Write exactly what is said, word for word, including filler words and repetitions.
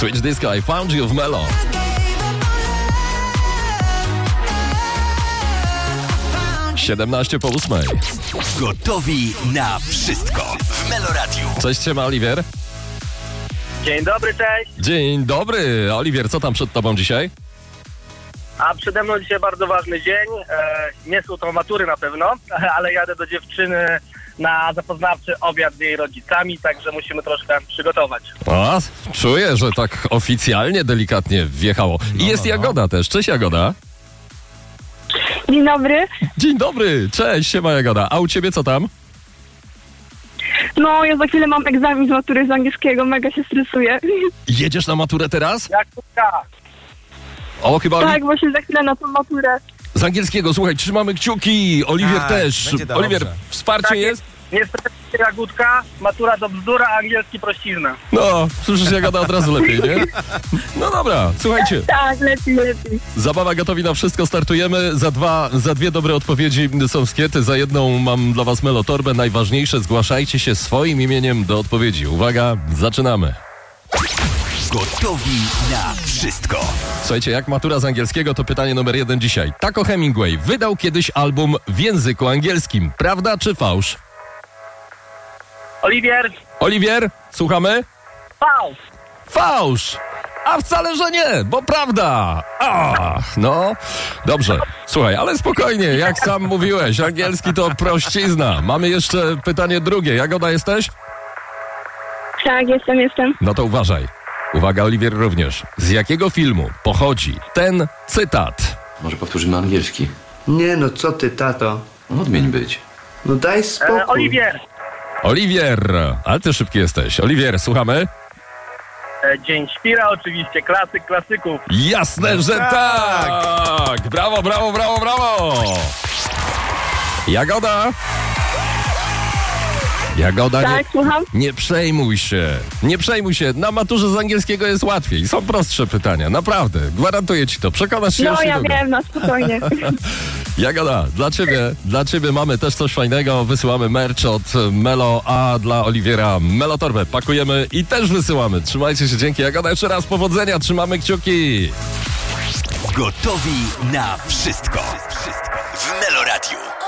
Switch Disco, I Found You w Melo. siedemnaście po ósmej. Gotowi na wszystko w Melo Radiu. Cześć, siema, Oliwier. Dzień dobry, cześć. Dzień dobry. Oliwier, co tam przed tobą dzisiaj? A przede mną dzisiaj bardzo ważny dzień. E, nie są to matury na pewno, ale jadę do dziewczyny na zapoznawczy obiad z jej rodzicami, także musimy troszkę przygotować. A, czuję, że tak oficjalnie, delikatnie wjechało. I jest Jagoda też. Cześć, Jagoda. Dzień dobry. Dzień dobry. Cześć, siema, Jagoda. A u ciebie co tam? No, ja za chwilę mam egzamin z matury z angielskiego, mega się stresuję. Jedziesz na maturę teraz? Jak krótka. O, chyba Tak, właśnie za chwilę na tą maturę. z angielskiego. Słuchaj, trzymamy kciuki. Oliwier Tak, też. będzie dobrze. Oliwier, wsparcie Tak jest? Niestety Jagódka, matura do bzdura, a angielski prościzna. No, słyszysz, Jagoda, od razu lepiej, nie? No dobra, słuchajcie. Tak, lepiej, lepiej. Zabawa gotowi na wszystko, startujemy. Za dwa, za dwie dobre odpowiedzi są skiety, za jedną mam dla was melotorbę. Najważniejsze, zgłaszajcie się swoim imieniem do odpowiedzi. Uwaga, zaczynamy. Gotowi na wszystko. Słuchajcie, jak matura z angielskiego, to pytanie numer jeden dzisiaj. Taco Hemingway wydał kiedyś album w języku angielskim. Prawda czy fałsz? Oliwier, Oliwier, słuchamy? fałsz. Fałsz! A wcale, że nie, bo prawda! Ach, no, dobrze. Słuchaj, ale spokojnie, jak sam mówiłeś, angielski to prościzna. Mamy jeszcze pytanie drugie. Jagoda, jesteś? Tak, jestem, jestem. No to uważaj. Uwaga, Oliwier również. Z jakiego filmu pochodzi ten cytat? Może powtórzymy angielski. Nie no, co ty, tato? Odmień być. No daj spokój. E, Oliwier, Oliwier, ale ty szybki jesteś. Oliwier, słuchamy? e, Dzień Świra oczywiście, klasyk klasyków. Jasne, że tak! Brawo, brawo, brawo, brawo! Jagoda! Jagoda, nie, Tak, słucham? nie przejmuj się. Nie przejmuj się. Na maturze z angielskiego jest łatwiej. Są prostsze pytania. Naprawdę. Gwarantuję ci to. Przekonasz się No, już ja niedługo. wiem, no spokojnie. Jagoda, dla ciebie, dla ciebie mamy też coś fajnego. Wysyłamy merch od Melo, a dla Oliwiera Melotorbę pakujemy i też wysyłamy. Trzymajcie się, dzięki. Jagoda, jeszcze raz powodzenia. Trzymamy kciuki. Gotowi na wszystko.